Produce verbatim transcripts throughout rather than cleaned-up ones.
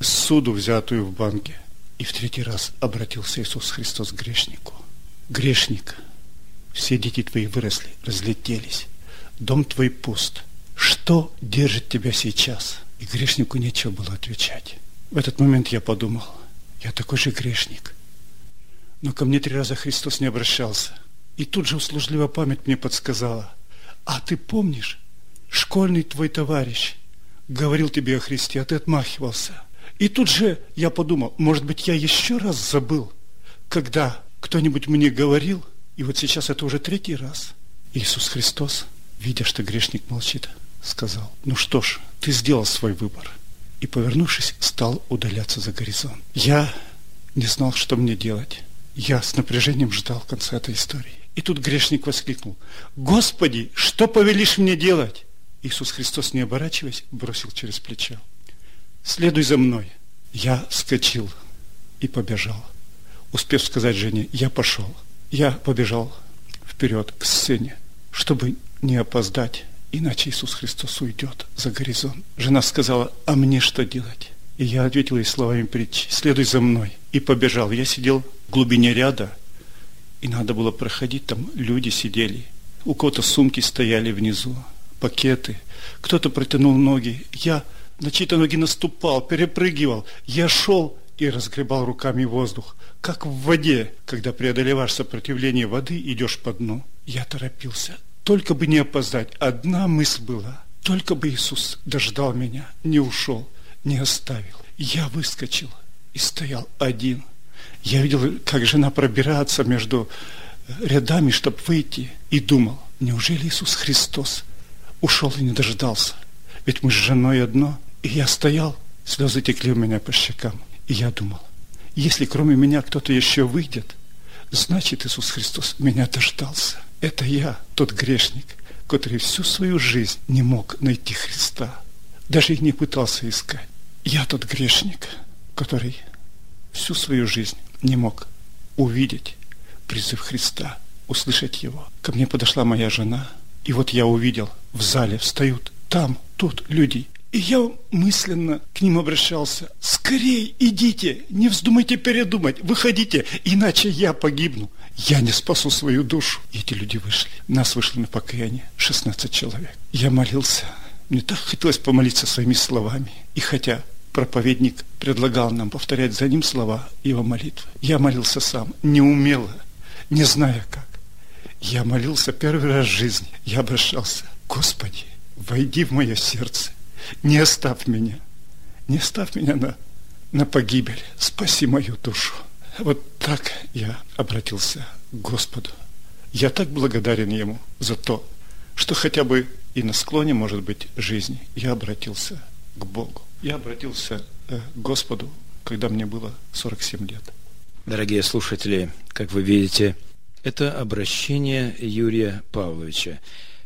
ссуду, взятую в банке. И в третий раз обратился Иисус Христос к грешнику. Грешник, все дети твои выросли, разлетелись. Дом твой пуст. Что держит тебя сейчас? И грешнику нечего было отвечать. В этот момент я подумал, я такой же грешник. Но ко мне три раза Христос не обращался. И тут же услужливая память мне подсказала: а ты помнишь, школьный твой товарищ говорил тебе о Христе, а ты отмахивался. И тут же я подумал, может быть, я еще раз забыл, когда кто-нибудь мне говорил, и вот сейчас это уже третий раз. Иисус Христос, видя, что грешник молчит, сказал: ну что ж, ты сделал свой выбор. И, повернувшись, стал удаляться за горизонт. Я не знал, что мне делать. Я с напряжением ждал конца этой истории. И тут грешник воскликнул: Господи, что повелишь мне делать? Иисус Христос, не оборачиваясь, бросил через плечо: следуй за мной. Я вскочил и побежал. Успев сказать Жене: я пошел. Я побежал вперед к сцене, чтобы не опоздать, иначе Иисус Христос уйдет за горизонт. Жена сказала: а мне что делать? И я ответил ей словами притчи: следуй за мной. И побежал. Я сидел в глубине ряда, и надо было проходить, там люди сидели. У кого-то сумки стояли внизу, пакеты. Кто-то протянул ноги. Я на чьи-то ноги наступал, перепрыгивал. Я шел и разгребал руками воздух, как в воде, когда преодолеваешь сопротивление воды, идешь по дну. Я торопился, только бы не опоздать. Одна мысль была: только бы Иисус дождал меня, не ушел, не оставил. Я выскочил и стоял один. Я видел, как жена пробирается между рядами, чтобы выйти, и думал: неужели Иисус Христос ушел и не дождался? Ведь мы с женой одно. И я стоял, слезы текли у меня по щекам. И я думал: если кроме меня кто-то еще выйдет, значит, Иисус Христос меня дождался. Это я, тот грешник, который всю свою жизнь не мог найти Христа, даже и не пытался искать. Я тот грешник, который всю свою жизнь не мог увидеть призыв Христа, услышать его. Ко мне подошла моя жена, и вот я увидел, в зале встают там, тут люди. И я мысленно к ним обращался: скорей идите, не вздумайте передумать, выходите, иначе я погибну. Я не спасу свою душу. И эти люди вышли. Нас вышло на покаяние шестнадцать человек. Я молился. Мне так хотелось помолиться своими словами. И хотя проповедник предлагал нам повторять за ним слова его молитвы, я молился сам, неумело, не зная как. Я молился первый раз в жизни. Я обращался: Господи, войди в мое сердце. Не оставь меня, не оставь меня на, на погибель, спаси мою душу. Вот так я обратился к Господу. Я так благодарен Ему за то, что хотя бы и на склоне, может быть, жизни я обратился к Богу. Я обратился к Господу, когда мне было сорок семь лет. Дорогие слушатели, как вы видите, это обращение Юрия Павловича.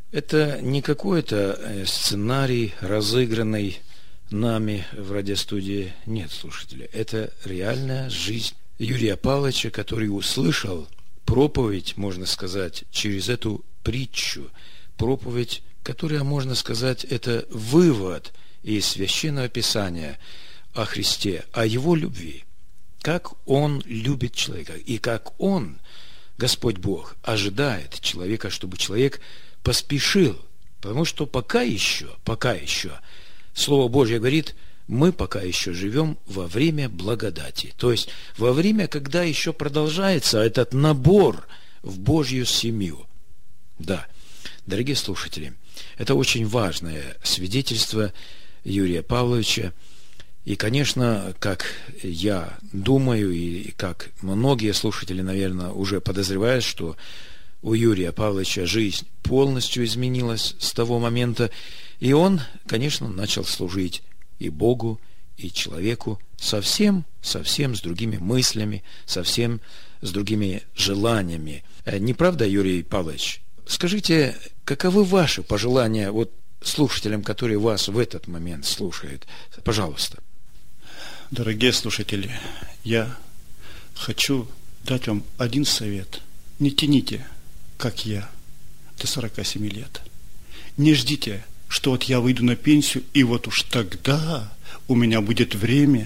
Это не какой-то сценарий, разыгранный нами в радиостудии. Нет, слушатели, это реальная жизнь Юрия Павловича, который услышал проповедь, можно сказать, через эту притчу. Проповедь, которая, можно сказать, это вывод из Священного Писания о Христе, о Его любви. Как Он любит человека и как Он, Господь Бог, ожидает человека, чтобы человек поспешил, потому что пока еще, пока еще, Слово Божье говорит, мы пока еще живем во время благодати, то есть во время, когда еще продолжается этот набор в Божью семью. Да, дорогие слушатели, это очень важное свидетельство Юрия Павловича, и, конечно, как я думаю, и как многие слушатели, наверное, уже подозревают, что у Юрия Павловича жизнь полностью изменилась с того момента, и он, конечно, начал служить и Богу, и человеку совсем, совсем с другими мыслями, совсем с другими желаниями. Не правда, Юрий Павлович? Скажите, каковы ваши пожелания вот слушателям, которые вас в этот момент слушают? Пожалуйста. Дорогие слушатели, я хочу дать вам один совет. Не тяните, как я, до сорока семи лет. Не ждите, что вот я выйду на пенсию, и вот уж тогда у меня будет время